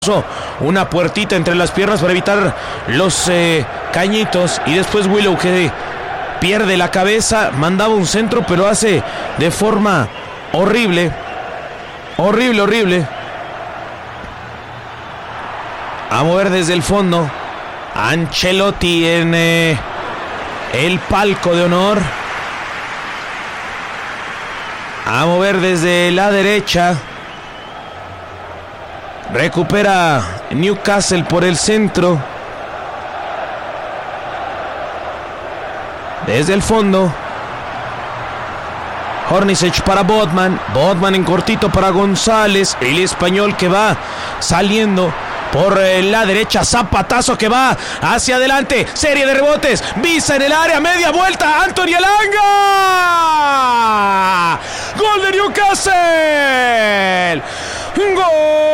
puso una puertita entre las piernas para evitar los cañitos. Y después Willow, que pierde la cabeza, mandaba un centro, pero hace de forma horrible. Horrible. A mover desde el fondo. Ancelotti en el palco de honor. A mover desde la derecha. Recupera Newcastle por el centro. Desde el fondo. Hornacek para Botman. Botman en cortito para González. El español que va saliendo por la derecha. Zapatazo que va hacia adelante. Serie de rebotes. Visa en el área. Media vuelta. Anthony Elanga. Gol de Newcastle. Gol.